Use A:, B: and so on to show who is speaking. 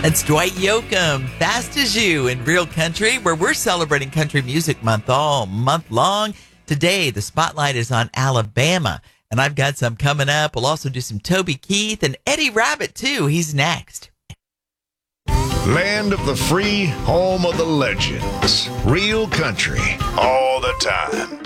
A: That's Dwight Yoakam, Fast as You in Real Country, where we're celebrating Country Music Month all month long. Today, the spotlight is on Alabama, and I've got some coming up. We'll also do some Toby Keith and Eddie Rabbitt, too. He's next.
B: Land of the free, home of the legends. Real country, all the time.